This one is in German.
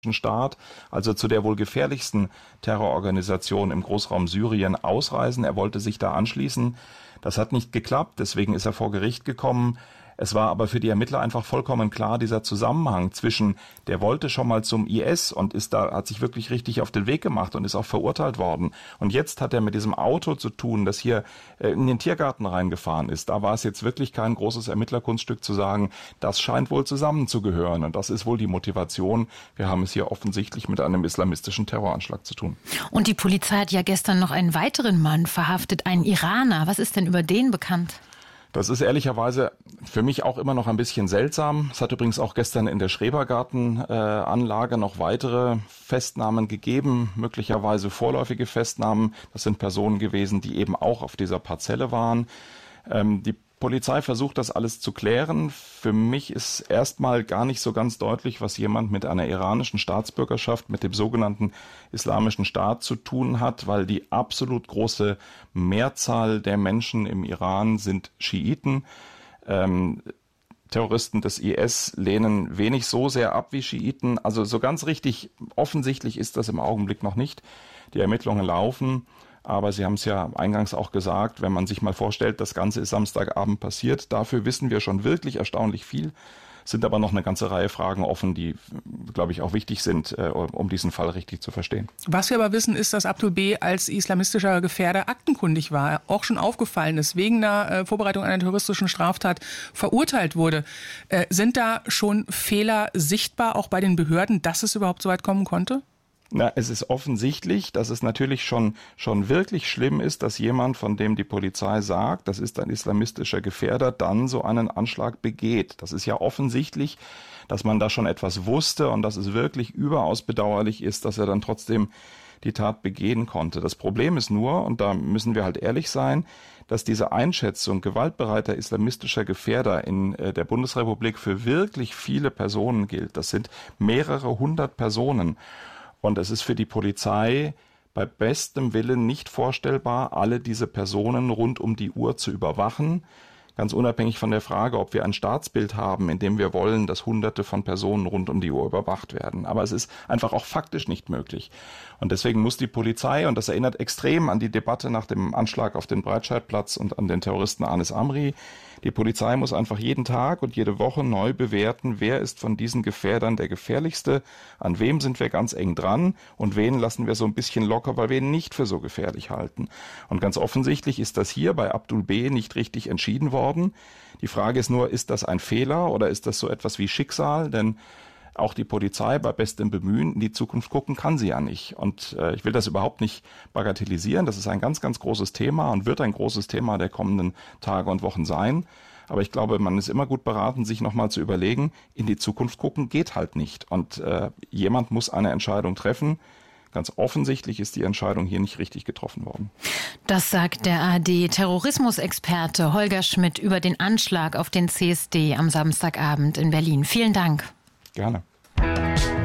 Staat, also zu der wohl gefährlichsten Terrororganisation im Großraum Syrien, ausreisen. Er wollte sich da anschließen. Das hat nicht geklappt, deswegen ist er vor Gericht gekommen. Es war aber für die Ermittler einfach vollkommen klar, dieser Zusammenhang zwischen, der wollte schon mal zum IS und hat sich wirklich richtig auf den Weg gemacht und ist auch verurteilt worden. Und jetzt hat er mit diesem Auto zu tun, das hier in den Tiergarten reingefahren ist. Da war es jetzt wirklich kein großes Ermittlerkunststück zu sagen, das scheint wohl zusammenzugehören. Und das ist wohl die Motivation. Wir haben es hier offensichtlich mit einem islamistischen Terroranschlag zu tun. Und die Polizei hat ja gestern noch einen weiteren Mann verhaftet, einen Iraner. Was ist denn über den bekannt? Das ist ehrlicherweise für mich auch immer noch ein bisschen seltsam. Es hat übrigens auch gestern in der Schrebergartenanlage noch weitere Festnahmen gegeben, möglicherweise vorläufige Festnahmen. Das sind Personen gewesen, die eben auch auf dieser Parzelle waren. Die Polizei versucht, das alles zu klären. Für mich ist erstmal gar nicht so ganz deutlich, was jemand mit einer iranischen Staatsbürgerschaft, mit dem sogenannten Islamischen Staat zu tun hat, weil die absolut große Mehrzahl der Menschen im Iran sind Schiiten. Terroristen des IS lehnen wenig so sehr ab wie Schiiten. Also so ganz richtig offensichtlich ist das im Augenblick noch nicht. Die Ermittlungen laufen. Aber Sie haben es ja eingangs auch gesagt, wenn man sich mal vorstellt, das Ganze ist Samstagabend passiert. Dafür wissen wir schon wirklich erstaunlich viel. Sind aber noch eine ganze Reihe Fragen offen, die, glaube ich, auch wichtig sind, um diesen Fall richtig zu verstehen. Was wir aber wissen, ist, dass Abdul B. als islamistischer Gefährder aktenkundig war, auch schon aufgefallen ist, wegen der Vorbereitung einer terroristischen Straftat verurteilt wurde. Sind da schon Fehler sichtbar, auch bei den Behörden, dass es überhaupt so weit kommen konnte? Na, es ist offensichtlich, dass es natürlich schon wirklich schlimm ist, dass jemand, von dem die Polizei sagt, das ist ein islamistischer Gefährder, dann so einen Anschlag begeht. Das ist ja offensichtlich, dass man da schon etwas wusste und dass es wirklich überaus bedauerlich ist, dass er dann trotzdem die Tat begehen konnte. Das Problem ist nur, und da müssen wir halt ehrlich sein, dass diese Einschätzung gewaltbereiter islamistischer Gefährder in der Bundesrepublik für wirklich viele Personen gilt. Das sind mehrere hundert Personen. Und es ist für die Polizei bei bestem Willen nicht vorstellbar, alle diese Personen rund um die Uhr zu überwachen. Ganz unabhängig von der Frage, ob wir ein Staatsbild haben, in dem wir wollen, dass Hunderte von Personen rund um die Uhr überwacht werden. Aber es ist einfach auch faktisch nicht möglich. Und deswegen muss die Polizei, und das erinnert extrem an die Debatte nach dem Anschlag auf den Breitscheidplatz und an den Terroristen Anis Amri, die Polizei muss einfach jeden Tag und jede Woche neu bewerten, wer ist von diesen Gefährdern der gefährlichste, an wem sind wir ganz eng dran und wen lassen wir so ein bisschen locker, weil wir ihn nicht für so gefährlich halten. Und ganz offensichtlich ist das hier bei Abdul B. nicht richtig entschieden worden. Die Frage ist nur, ist das ein Fehler oder ist das so etwas wie Schicksal? Denn auch die Polizei bei bestem Bemühen in die Zukunft gucken kann sie ja nicht. Und ich will das überhaupt nicht bagatellisieren. Das ist ein ganz, ganz großes Thema und wird ein großes Thema der kommenden Tage und Wochen sein. Aber ich glaube, man ist immer gut beraten, sich nochmal zu überlegen, in die Zukunft gucken geht halt nicht. Und jemand muss eine Entscheidung treffen. Ganz offensichtlich ist die Entscheidung hier nicht richtig getroffen worden. Das sagt der ARD-Terrorismusexperte Holger Schmidt über den Anschlag auf den CSD am Samstagabend in Berlin. Vielen Dank. Gerne.